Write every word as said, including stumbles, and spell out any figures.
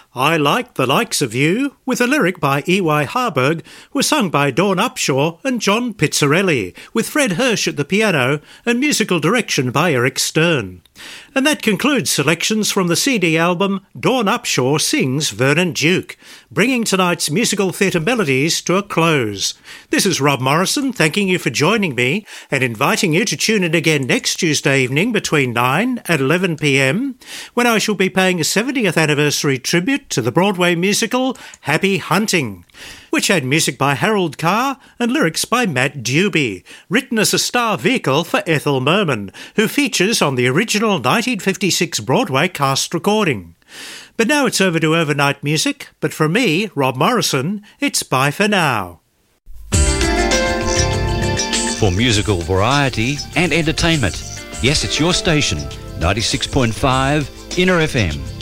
I Like the Likes of You, with a lyric by E Y Harburg, was sung by Dawn Upshaw and John Pizzarelli, with Fred Hirsch at the piano and musical direction by Eric Stern. And that concludes selections from the C D album Dawn Upshaw Sings Vernon Duke, bringing tonight's musical theatre melodies to a close. This is Rob Morrison thanking you for joining me and inviting you to tune in again next Tuesday evening between nine and eleven p m, when I shall be paying a seventieth anniversary tribute to the Broadway musical Happy Hunting, which had music by Harold Carr and lyrics by Matt Doobie, written as a star vehicle for Ethel Merman, who features on the original nineteen fifty-six Broadway cast recording. But now it's over to overnight music, but from me, Rob Morrison, it's bye for now. For musical variety and entertainment, yes, it's your station, ninety-six point five Inner F M.